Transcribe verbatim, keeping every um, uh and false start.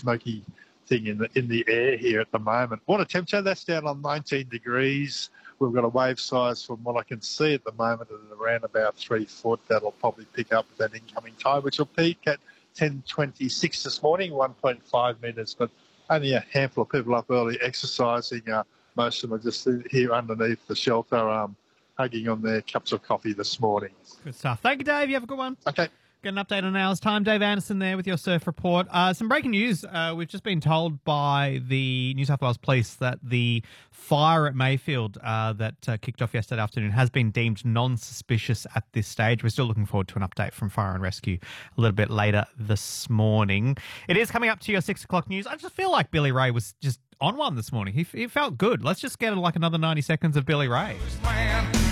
smoky thing in the in the air here at the moment. Water temperature, that's down on nineteen degrees. We've got a wave size from what I can see at the moment at around about three foot. That'll probably pick up with that incoming tide, which will peak at ten twenty-six this morning, one point five metres. But only a handful of people up early exercising. Uh, most of them are just here underneath the shelter, um, hugging on their cups of coffee this morning. Good stuff. Thank you, Dave. You have a good one. Okay. Get an update on hours time. Dave Anderson there with your surf report. Uh, some breaking news. Uh, we've just been told by the New South Wales Police that the fire at Mayfield uh, that uh, kicked off yesterday afternoon has been deemed non-suspicious at this stage. We're still looking forward to an update from Fire and Rescue a little bit later this morning. It is coming up to your six o'clock news. I just feel like Billy Ray was just on one this morning. He, he felt good. Let's just get like another ninety seconds of Billy Ray.